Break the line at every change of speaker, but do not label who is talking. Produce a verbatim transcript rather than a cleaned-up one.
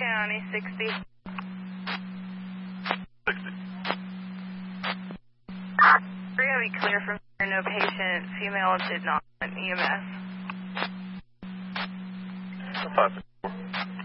County, sixty.
sixty.
We're going to be clear from here. No patient. Female did not want E M S.
Five.